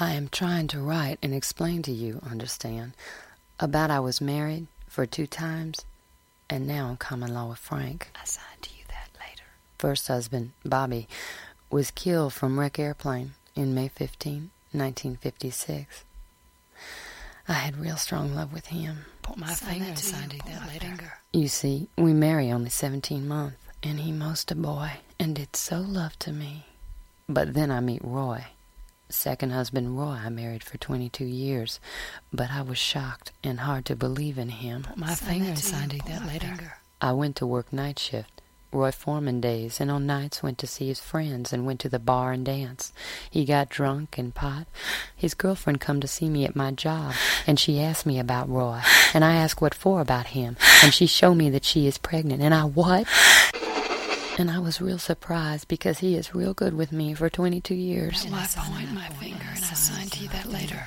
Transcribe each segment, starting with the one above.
I am trying to write and explain to you, understand, about I was married for 2 times, and now in common law with Frank. I signed to you that later. First husband, Bobby, was killed from wreck airplane in May 15, 1956. I had real strong love with him. Put my finger and signed to you that later. You see, we marry only 17 months, and he most a boy, and did so love to me. But then I meet Roy. Second husband Roy I married for 22 years, but I was shocked and hard to believe in him. Put my finger and signed to you that later. I went to work night shift, Roy foreman days, and on nights went to see his friends and went to the bar and dance. He got drunk and pot. His girlfriend come to see me at my job, and she asked me about Roy, and I asked what for about him, and she showed me that she is pregnant, and I what? And I was real surprised because he is real good with me for 22 years. Well, I point my finger and I signed to you that later.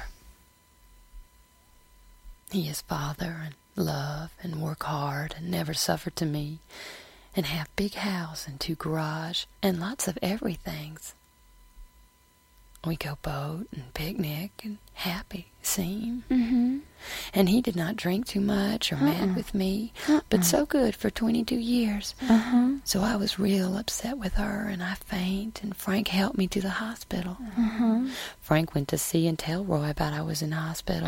He is father and love and work hard and never suffer to me and have big house and 2 garage and lots of everythings. We go boat and picnic and happy, seem. Mm-hmm. And he did not drink too much or mad with me, but so good for 22 years. So I was real upset with her, and I faint, and Frank helped me to the hospital. Frank went to see and tell Roy about I was in the hospital.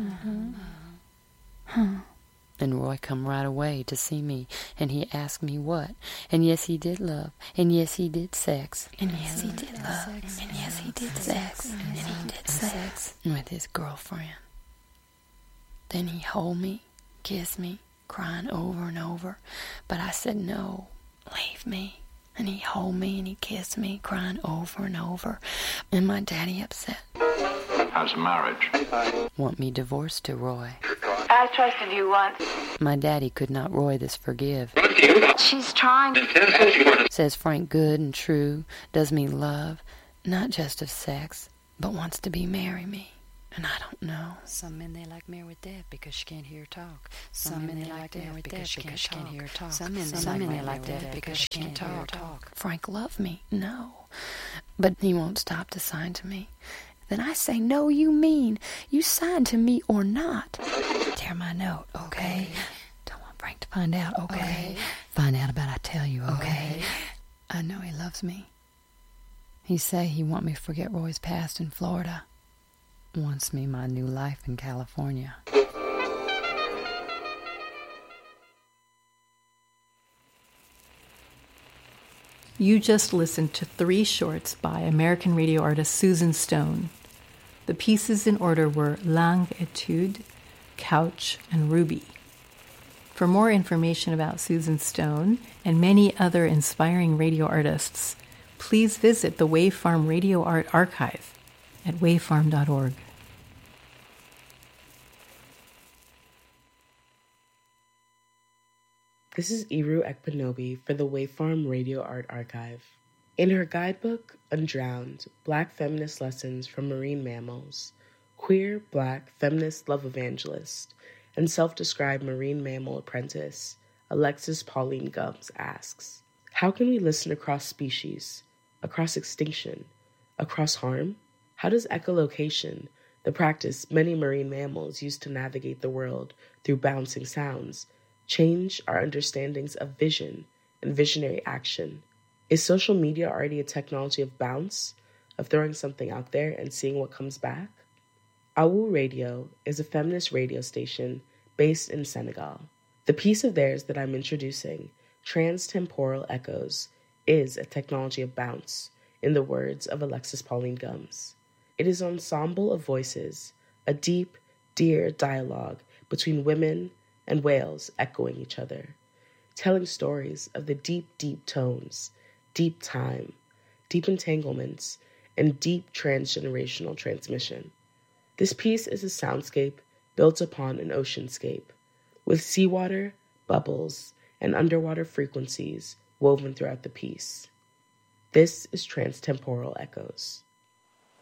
And Roy come right away to see me, and he asked me what. And yes, he did love, and yes, he did sex. And yes, he did love, and yes, he did sex, and he did sex with his girlfriend. Then he hold me, kiss me, crying over and over. But I said, no, leave me. And he hold me and he kissed me, crying over and over. And my daddy upset. How's marriage? Want me divorced to Roy. I trusted you once. My daddy could not Roy this forgive. She's trying. Says Frank good and true, does me love, not just of sex, but wants to be marry me. And I don't know. Some men they like married dead because she can't hear her talk. Some men they like married dead because she can't hear her talk. Some men they like dead because she can't talk. Frank love me, no. But he won't stop to sign to me. Then I say, no, you mean. You sign to me or not. Tear my note, okay? Don't want Frank to find out, okay? Find out about I tell you, okay? I know he loves me. He say he want me to forget Roy's past in Florida. Wants me my new life in California. You just listened to 3 shorts by American radio artist Susan Stone. The pieces in order were Langue Etude, Couch, and Ruby. For more information about Susan Stone and many other inspiring radio artists, please visit the Wave Farm Radio Art Archive at wavefarm.org. This is Iru Ekpanobi for the Wavefarm Radio Art Archive. In her guidebook, Undrowned, Black Feminist Lessons from Marine Mammals, queer, Black, feminist love evangelist, and self-described marine mammal apprentice, Alexis Pauline Gumbs asks, how can we listen across species, across extinction, across harm? How does echolocation, the practice many marine mammals use to navigate the world through bouncing sounds, change our understandings of vision and visionary action? Is social media already a technology of bounce, of throwing something out there and seeing what comes back? Awu Radio is a feminist radio station based in Senegal. The piece of theirs that I'm introducing, Transtemporal Echoes, is a technology of bounce, in the words of Alexis Pauline Gumbs. It is an ensemble of voices, a deep, dear dialogue between women and whales echoing each other, telling stories of the deep, deep tones, deep time, deep entanglements, and deep transgenerational transmission. This piece is a soundscape built upon an oceanscape, with seawater, bubbles, and underwater frequencies woven throughout the piece. This is Transtemporal Echoes.